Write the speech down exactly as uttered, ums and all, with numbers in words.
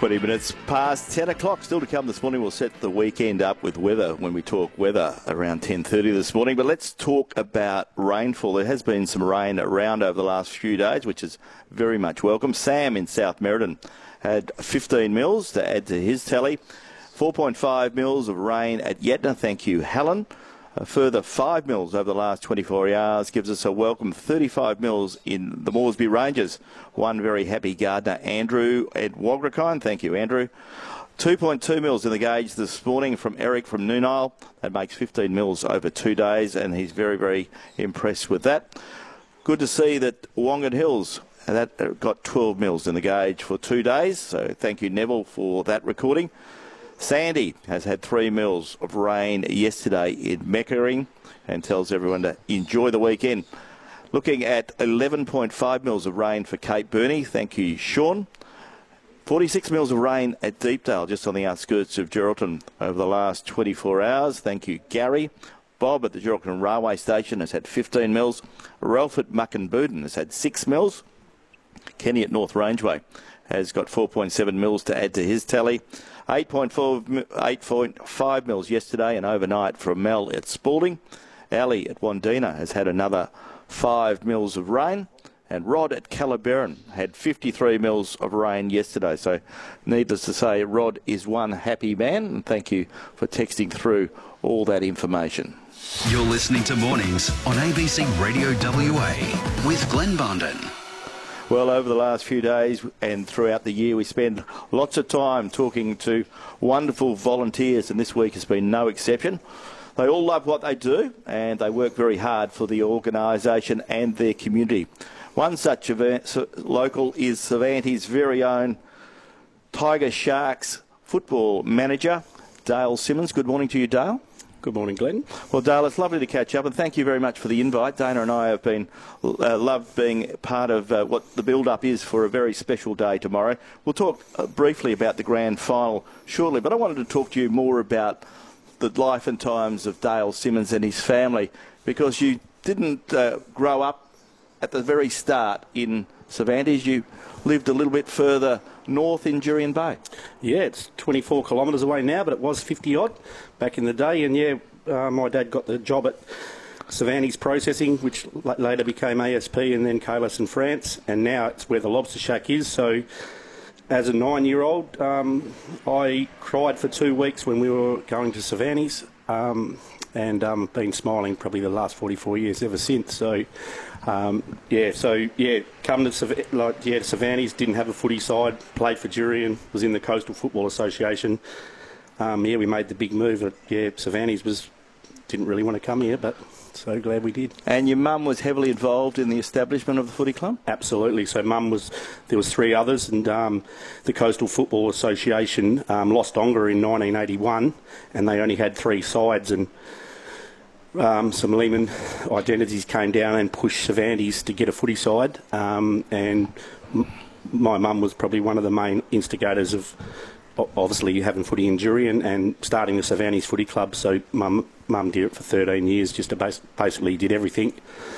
twenty minutes past ten o'clock. Still to come this morning. We'll set the weekend up with weather when we talk weather around ten thirty this morning. But let's talk about rainfall. There has been some rain around over the last few days, which is very much welcome. Sam in South Merredin had fifteen mils to add to his tally. four point five mils of rain at Yetna. Thank you, Helen. A further five mils over the last twenty-four hours gives us a welcome thirty-five mils in the Moresby Ranges. One very happy gardener, Andrew at Wagrakine. Thank you, Andrew. two point two mils in the gauge this morning from Eric from Noonile. That makes fifteen mils over two days, and he's very, very impressed with that. Good to see that Wongan Hills, that got twelve mils in the gauge for two days. So thank you, Neville, for that recording. Sandy has had three mils of rain yesterday in Meckering and tells everyone to enjoy the weekend. Looking at eleven point five mils of rain for Cape Burney. Thank you, Sean. forty-six mils of rain at Deepdale, just on the outskirts of Geraldton over the last twenty-four hours. Thank you, Gary. Bob at the Geraldton Railway Station has had fifteen mils. Ralph at Muckenbooden has had six mils. Kenny at North Rangeway has got four point seven mils to add to his tally. eight point five mils yesterday and overnight from Mel at Spalding. Ali at Wandina has had another five mils of rain. And Rod at Calabaron had fifty-three mils of rain yesterday. So needless to say, Rod is one happy man. And thank you for texting through all that information. You're listening to Mornings on A B C Radio W A with Glenn Barnden. Well, over the last few days and throughout the year, we spend lots of time talking to wonderful volunteers, and this week has been no exception. They all love what they do, and they work very hard for the organisation and their community. One such event, local is Cervantes' very own Tiger Sharks football manager, Dale Simmons. Good morning to you, Dale. Good morning, Glenn. Well, Dale, it's lovely to catch up, and thank you very much for the invite. Dana and I have been uh, loved being part of uh, what the build-up is for a very special day tomorrow. We'll talk uh, briefly about the grand final shortly, but I wanted to talk to you more about the life and times of Dale Simmons and his family, because you didn't uh, grow up at the very start in Cervantes. You lived a little bit further north in Jurien Bay. Yeah, it's twenty-four kilometres away now, but it was fifty odd back in the day. And yeah, uh, my dad got the job at Cervantes Processing, which l- later became A S P and then Kalis in France. And now it's where the Lobster Shack is. So as a nine-year-old, um, I cried for two weeks when we were going to Cervantes. Um, and um, been smiling probably the last forty-four years ever since. So, um, yeah, so, yeah, come to, like, yeah, Cervantes, didn't have a footy side, played for Jurien, was in the Coastal Football Association. Um, yeah, we made the big move. But, yeah, Cervantes was, didn't really want to come here, but so glad we did. And your mum was heavily involved in the establishment of the footy club? Absolutely. So mum was, there was three others, and um, the Coastal Football Association um, lost Ongar in nineteen eighty-one, and they only had three sides, and Um, some Lehman identities came down and pushed Cervantes to get a footy side, um, and m- my mum was probably one of the main instigators of o- obviously having footy in Jurien and starting the Cervantes Footy Club. So mum, mum did it for thirteen years, just to bas- basically did everything